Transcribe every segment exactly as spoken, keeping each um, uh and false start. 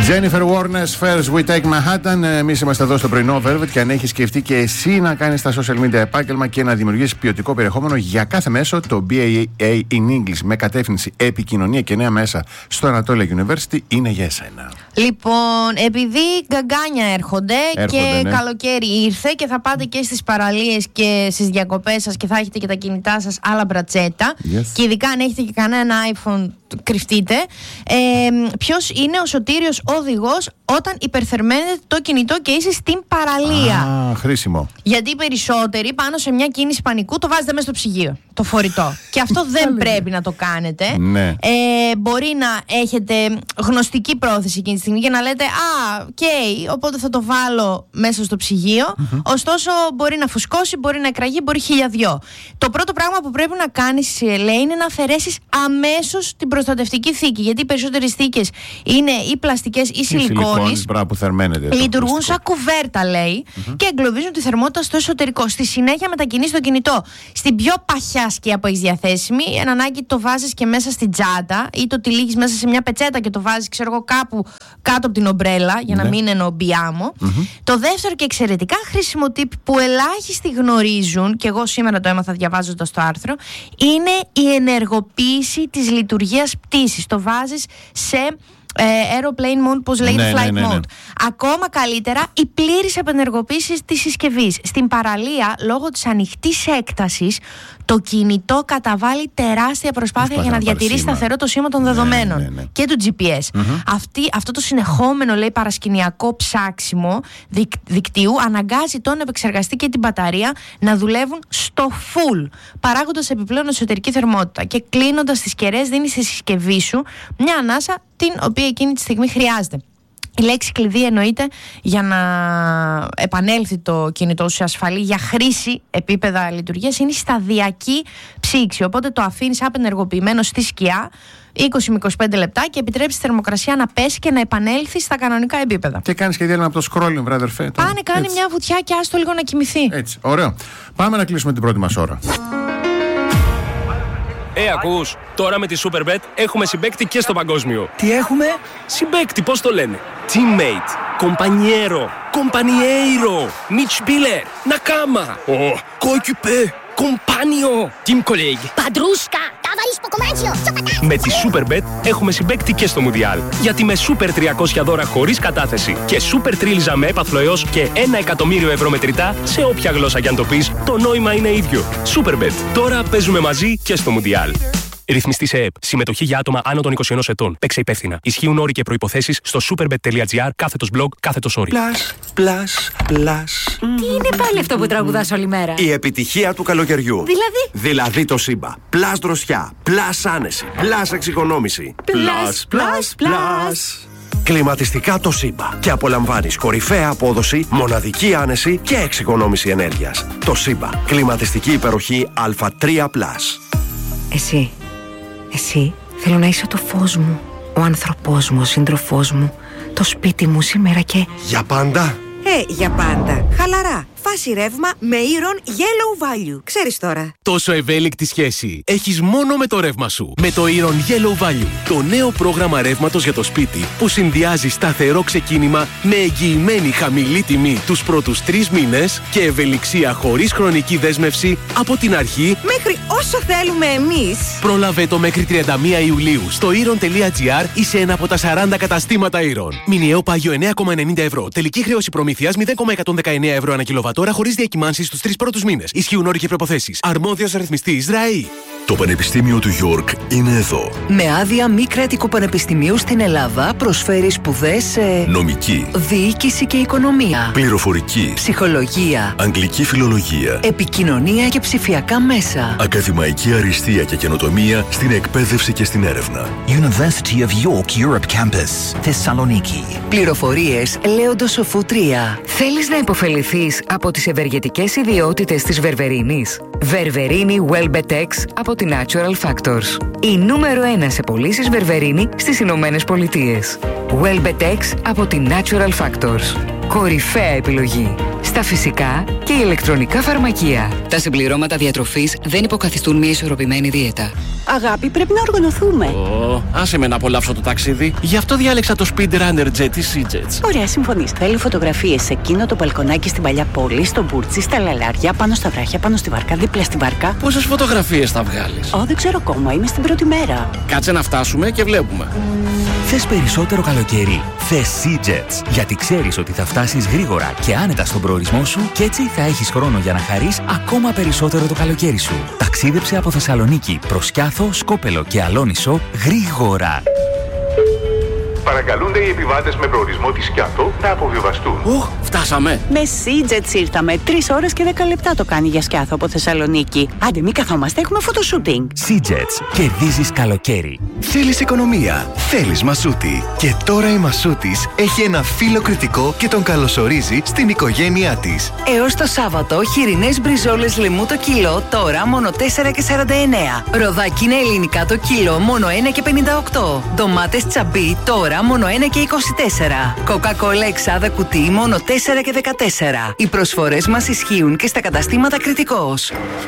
Jennifer Warnes, First We Take Manhattan. Εμείς είμαστε εδώ στο πρωινό Velvet και αν έχεις σκεφτεί και εσύ να κάνεις τα social media επάγγελμα και να δημιουργήσεις ποιοτικό περιεχόμενο για κάθε μέσο, το μπι έι έι in English με κατεύθυνση επικοινωνία και νέα μέσα στο Anatolia University είναι για εσένα. Λοιπόν, επειδή γκαγκάνια έρχονται, έρχονται και ναι. καλοκαίρι ήρθε και θα πάτε και στις παραλίες και στις διακοπές σας και θα έχετε και τα κινητά σας άλλα μπρατσέτα, yes. και ειδικά αν έχετε και κανένα iPhone, κρυφτείτε. Ε, ποιος είναι ο σωτήριος οδηγός όταν υπερθερμαίνεται το κινητό και είσαι στην παραλία? Α, χρήσιμο. Γιατί οι περισσότεροι πάνω σε μια κίνηση πανικού το βάζετε μέσα στο ψυγείο, το φορητό. Και αυτό δεν πρέπει να το κάνετε. Ναι. Ε, μπορεί να έχετε γνωστική πρόθεση εκείνη τη στιγμή και να λέτε «Α, οκ, okay, οπότε θα το βάλω μέσα στο ψυγείο». Mm-hmm. Ωστόσο μπορεί να φουσκώσει, μπορεί να εκραγεί, μπορεί χιλιαδιό. Το πρώτο πράγμα που πρέπει να κάνεις, λέει, είναι να αφαιρέσεις αμέσως την προστατευτική θήκη. Γιατί οι περισσότερες θήκες είναι ή πλαστικές ή σιλικόνης. Που θερμαίνεται. Λειτουργούν σαν κουβέρτα, λέει, mm-hmm. και εγκλωβίζουν τη θερμότητα στο εσωτερικό. Στη συνέχεια μετακινείς το κινητό στην πιο παχιά σκιά που έχεις διαθέσιμη. Ένα ανάγκη το βάζεις και μέσα στην τσάντα ή το τυλίγεις μέσα σε μια πετσέτα και το βάζεις, ξέρω εγώ, κάπου κάτω από την ομπρέλα για να ναι. μην εννοώ μπιάμο. Mm-hmm. Το δεύτερο και εξαιρετικά χρήσιμο tip που ελάχιστοι γνωρίζουν, και εγώ σήμερα το έμαθα διαβάζοντας το άρθρο, είναι η ενεργοποίηση της λειτουργίας πτήσης. Το βάζεις σε Ε, aeroplane mode, πώς λέγεται, ναι, flight ναι, ναι, ναι. mode. Ακόμα καλύτερα, η πλήρης επενεργοποίηση της συσκευής. Στην παραλία, λόγω της ανοιχτής έκτασης, το κινητό καταβάλει τεράστια προσπάθεια για να διατηρήσει σταθερό το σήμα των δεδομένων, ναι, ναι, ναι. και του τζι πι ες. Mm-hmm. Αυτή, αυτό το συνεχόμενο, λέει, παρασκηνιακό ψάξιμο δικ, δικτύου αναγκάζει τον επεξεργαστή και την μπαταρία να δουλεύουν στο full, παράγοντας επιπλέον εσωτερική θερμότητα. Και κλείνοντας τις κεραίες, δίνει στη συσκευή σου μια ανάσα την οποία εκείνη τη στιγμή χρειάζεται. Η λέξη κλειδί εννοείται για να επανέλθει το κινητό σου σε ασφαλή για χρήση επίπεδα λειτουργίας είναι η σταδιακή ψήξη. Οπότε το αφήνεις απενεργοποιημένο στη σκιά είκοσι με είκοσι πέντε λεπτά και επιτρέψεις τη θερμοκρασία να πέσει και να επανέλθει στα κανονικά επίπεδα. Και κάνεις και διάλειμμα από το scrolling, βρε αδερφέ. Πάνε, κάνει μια βουτιά και άστο λίγο να κοιμηθεί. Έτσι, ωραίο. Πάμε να κλείσουμε την πρώτη μας ώρα. Ε, ακούς, τώρα με τη Superbet έχουμε συμπαίκτη και στο παγκόσμιο. Τι έχουμε? Συμπαίκτη, πώς το λένε? Teammate, compañero, compañeiro, Mitspieler, Nakama, oh, coéquipier, compagno, team colleague, Padrusca, tavarisko komancio. Με τη Superbet έχουμε συμπαίκτη και στο Μουντιάλ. Γιατί με Super τριακόσια δώρα χωρίς κατάθεση και Super τρίλιζα με έπαθλο έως και ένα εκατομμύριο ευρώ μετρητά, σε όποια γλώσσα κι αν το πεις, το νόημα είναι ίδιο. Superbet. Τώρα παίζουμε μαζί και στο Μουντιάλ. Ρυθμιστή σε ΕΕΠ. Συμμετοχή για άτομα άνω των είκοσι ένα ετών. Παίξε υπεύθυνα. Ισχύουν όροι και προϋποθέσεις στο superbet.gr κάθετος blog κάθετος όροι. Πλάς, πλάς, πλάς. Τι είναι πάλι αυτό που τραγουδάς όλη μέρα? Η επιτυχία του καλοκαιριού. Δηλαδή? Δηλαδή το Σύμπα. Πλάς δροσιά, πλάς άνεση, πλάς εξοικονόμηση. Πλάς, πλάς, πλάς. Κλιματιστικά το Σύμπα. Και απολαμβάνεις κορυφαία απόδοση, μοναδική άνεση και εξοικονόμηση ενέργειας. Το Σύμπα. Κλιματιστική υπεροχή Α τρία πλας. Εσύ. Εσύ θέλω να είσαι το φως μου, ο άνθρωπός μου, ο σύντροφός μου, το σπίτι μου σήμερα και... Για πάντα. Ε, για πάντα. Χαλαρά. Φάση ρεύμα με Iron Yellow Value. Ξέρεις τώρα. Τόσο ευέλικτη σχέση έχεις μόνο με το ρεύμα σου. Με το Iron Yellow Value. Το νέο πρόγραμμα ρεύματος για το σπίτι που συνδυάζει σταθερό ξεκίνημα με εγγυημένη χαμηλή τιμή τους πρώτους τρεις μήνες και ευελιξία χωρίς χρονική δέσμευση από την αρχή μέχρι όσο θέλουμε εμείς. Πρόλαβε το μέχρι τριάντα μία Ιουλίου στο iron.gr ή σε ένα από τα σαράντα καταστήματα Iron. Μηνιαίο πάγιο εννέα κόμμα ενενήντα ευρώ. Τελική χρέωση προμήθειας μηδέν κόμμα εκατόν δεκαεννέα ευρώ ανά κιλοβατόρα χωρίς διακυμάνσεις στους τρεις πρώτους μήνες. Ισχύουν όροι και προϋποθέσεις. Αρμόδιος ρυθμιστής ΡΑΗ. Το Πανεπιστήμιο του York είναι εδώ. Με άδεια μη κρατικού πανεπιστημίου στην Ελλάδα προσφέρει σπουδές σε νομική, διοίκηση και οικονομία, πληροφορική, ψυχολογία, αγγλική φιλολογία, επικοινωνία και ψηφιακά μέσα, ακαδημαϊκή αριστεία και καινοτομία στην εκπαίδευση και στην έρευνα. University of York Europe Campus, Θεσσαλονίκη. Πληροφορίες Λέοντος Σοφού τρία. Θέλεις να υποφεληθείς από τις ευεργετικές ιδιότητες της Βερβερίνης? Βερβερίνη Welbetex από τη Natural Factors. Η νούμερο ένα σε πωλήσεις Βερβερίνη στις Ηνωμένες Πολιτείες. Welbetex από τη Natural Factors. Κορυφαία επιλογή. Στα φυσικά και ηλεκτρονικά φαρμακεία. Τα συμπληρώματα διατροφής δεν υποκαθιστούν μια ισορροπημένη δίαιτα. Αγάπη, πρέπει να οργανωθούμε. Ω, oh, άσε με να απολαύσω το ταξίδι. Γι' αυτό διάλεξα το Speedrunner Jet της Sea-Jets. Ωραία, συμφωνείς. Θέλει φωτογραφίες σε εκείνο το μπαλκονάκι στην παλιά πόλη, στο Μπούρτσι, στα λαλάρια, πάνω στα βράχια, πάνω στη βάρκα, δίπλα στη βάρκα. Πόσες φωτογραφίες θα βγάλεις? Ω, oh, δεν ξέρω ακόμα. Είμαι στην πρώτη μέρα. Κάτσε να φτάσουμε και βλέπουμε. Mm. Θες περισσότερο καλοκαίρι? Θες Sea-Jets. Γιατί ξέρεις ότι θα φτάσεις γρήγορα και άνετα στον προορισμό σου και έτσι θα έχεις χρόνο για να χαρείς ακόμα περισσότερο το καλοκαίρι σου. Ταξίδεψε από Θεσσαλονίκη προς Σκιάθο, Σκόπελο και Αλόνισο γρήγορα. Παρακαλούνται οι επιβάτες με προορισμό τη Σκιάθο να αποβιβαστούν. Οχ, φτάσαμε. Με Sea-Jets ήρθαμε. Τρεις ώρες και δέκα λεπτά το κάνει για Σκιάθο από Θεσσαλονίκη. Άντε, μην καθόμαστε, έχουμε φωτοσούτινγκ. Sea-Jets. Κερδίζεις καλοκαίρι. Θέλεις οικονομία. Θέλεις Μασούτη. Και τώρα η Μασούτης έχει ένα φίλο κριτικό και τον καλωσορίζει στην οικογένειά της. Έως το Σάββατο, χοιρινές μπριζόλες λαιμού το κιλό, τώρα μόνο τέσσερα και σαράντα εννέα. Ροδάκινα ελληνικά το κιλό, μόνο ένα και πενήντα οκτώ. Ντομάτες τσαμπί, τώρα μόνο ένα και είκοσι τέσσερα. Κοκακόλα εξάδα κουτί, μόνο τέσσερα και δεκατέσσερα. Οι προσφορές μας ισχύουν και στα καταστήματα Κρητικός.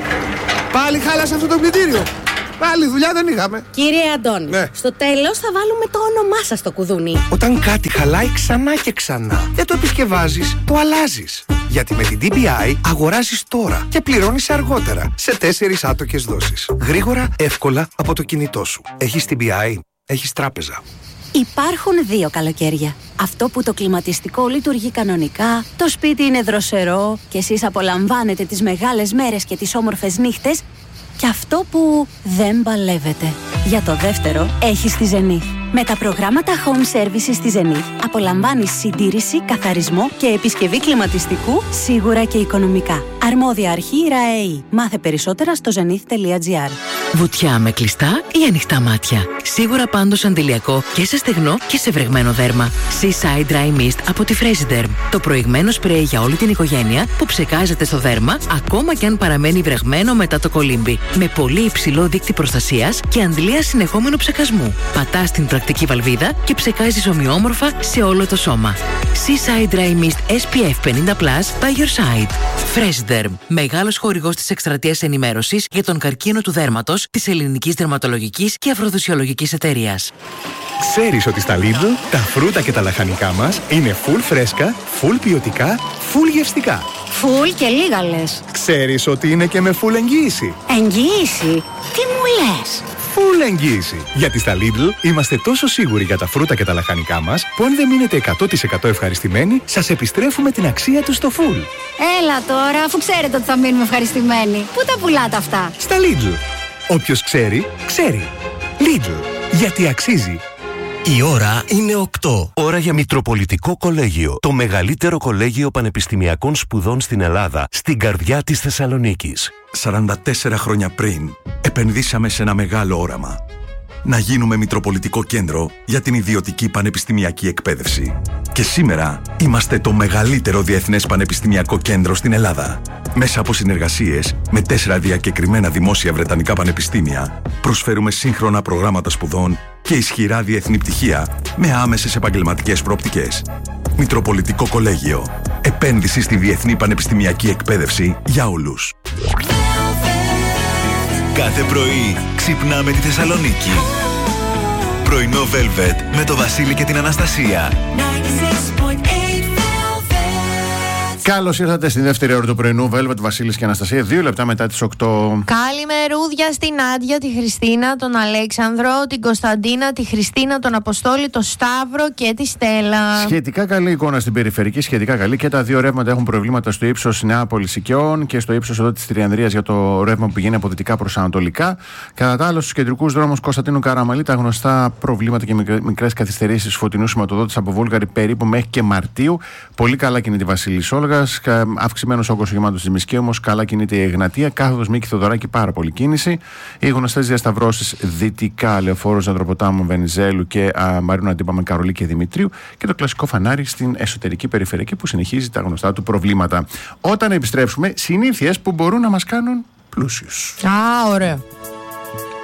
Πάλι χάλασε αυτό το πλυντήριο. Πάλι δουλειά δεν είχαμε. Κύριε Αντώνη, ναι. Στο τέλος θα βάλουμε το όνομά σας στο κουδούνι. Όταν κάτι χαλάει ξανά και ξανά, δεν το επισκευάζεις, το αλλάζεις. Γιατί με την ντι μπι άι αγοράζεις τώρα και πληρώνεις αργότερα σε τέσσερις άτοκες δόσεις. Γρήγορα, εύκολα από το κινητό σου. Έχεις ντι μπι άι, έχεις τράπεζα. Υπάρχουν δύο καλοκαίρια. Αυτό που το κλιματιστικό λειτουργεί κανονικά, το σπίτι είναι δροσερό και εσείς απολαμβάνετε τις μεγάλες μέρες και τις όμορφες νύχτες. Και αυτό που δεν παλεύετε. Για το δεύτερο έχεις τη Zenith. Με τα προγράμματα Home Services στη Zenith απολαμβάνεις συντήρηση, καθαρισμό και επισκευή κλιματιστικού σίγουρα και οικονομικά. Αρμόδια αρχή ΡΑΕΗ. Μάθε περισσότερα στο zenith τελεία gr. Βουτιά με κλειστά ή ανοιχτά μάτια. Σίγουρα πάντως αντιλιακό και σε στεγνό και σε βρεγμένο δέρμα. Seaside Dry Mist από τη Fresiderm. Το προηγμένο σπρέι για όλη την οικογένεια που ψεκάζεται στο δέρμα ακόμα και αν παραμένει βρεγμένο μετά το κολύμπι. Με πολύ υψηλό δείκτη προστασίας και αντλία συνεχόμενου ψεκασμού. Πατάς την πρακτική βαλβίδα και ψεκάζεις ομοιόμορφα σε όλο το σώμα. Seaside Dry Mist ες πι εφ πενήντα πλας by your side. Fresiderm. Μεγάλος χορηγός της εκστρατείας ενημέρωσης για τον καρκίνο του δέρματος της Ελληνικής Δερματολογικής και Αφροδοσιολογικής Εταιρείας. Ξέρεις ότι στα Lidl τα φρούτα και τα λαχανικά μας είναι full φρέσκα, full ποιοτικά, full γευστικά. Φουλ και λίγα λες. Ξέρεις ότι είναι και με full εγγύηση. Εγγύηση? Τι μου λες? Full εγγύηση. Γιατί στα Lidl είμαστε τόσο σίγουροι για τα φρούτα και τα λαχανικά μας που αν δεν μείνετε εκατό τοις εκατό ευχαριστημένοι, σας επιστρέφουμε την αξία του στο full. Έλα τώρα, αφού ξέρετε ότι θα μείνουμε ευχαριστημένοι. Πού τα πουλάτε αυτά? Στα Lidl. Όποιος ξέρει, ξέρει. Lidl. Γιατί αξίζει. Η ώρα είναι οκτώ. Ώρα για Μητροπολιτικό Κολέγιο. Το μεγαλύτερο κολέγιο πανεπιστημιακών σπουδών στην Ελλάδα, στην καρδιά της Θεσσαλονίκης. σαράντα τέσσερα χρόνια πριν, επενδύσαμε σε ένα μεγάλο όραμα. Να γίνουμε Μητροπολιτικό Κέντρο για την ιδιωτική πανεπιστημιακή εκπαίδευση. Και σήμερα είμαστε το μεγαλύτερο διεθνές πανεπιστημιακό κέντρο στην Ελλάδα. Μέσα από συνεργασίες με τέσσερα διακεκριμένα δημόσια βρετανικά πανεπιστήμια, προσφέρουμε σύγχρονα προγράμματα σπουδών και ισχυρά διεθνή πτυχία με άμεσες επαγγελματικές προοπτικές. Μητροπολιτικό Κολέγιο. Επένδυση στη διεθνή πανεπιστημιακή εκπαίδευση για όλους. Κάθε πρωί ξυπνάμε τη Θεσσαλονίκη. Πρωινό Velvet με το Βασίλη και την Αναστασία. Καλώς ήρθατε στη δεύτερη ώρα του πρωινού Velvet, Βασίλης και Αναστασία. Δύο λεπτά μετά τις οκτώ. Καλημερούδια στην Άντια, τη Χριστίνα, τον Αλέξανδρο, την Κωνσταντίνα, τη Χριστίνα, τον Αποστόλη, τον Σταύρο και τη Στέλλα. Σχετικά καλή εικόνα στην περιφερική, σχετικά καλή. Και τα δύο ρεύματα έχουν προβλήματα στο ύψος Νεάπολης Οικειών και στο ύψος εδώ της Τριανδρίας για το ρεύμα που πηγαίνει από δυτικά προς ανατολικά. Κατά τα άλλα, στους κεντρικούς δρόμους Κωνσταντίνου Καραμαλή, τα γνωστά προβλήματα και μικρές καθυστερήσεις φωτεινού σηματοδότης από Βούλγαρη περίπου μέχρι και Μαρτίου. Πολύ καλά κινείται η Βασιλισσόλγα. Αυξημένος όγκος γεμάτος της Μισκή, όμως καλά κινείται η Εγνατία. Κάθοδος Μίκη Θοδωράκη, πάρα πολύ κίνηση. Οι γνωστές διασταυρώσεις δυτικά, Λεωφόρος Ανδροποτάμου Βενιζέλου και α, Μαρίνου Αντίπα με Καρολή και Δημητρίου. Και το κλασικό φανάρι στην εσωτερική περιφερειακή που συνεχίζει τα γνωστά του προβλήματα. Όταν επιστρέψουμε, συνήθειες που μπορούν να μας κάνουν πλούσιους. Α, ωραίο.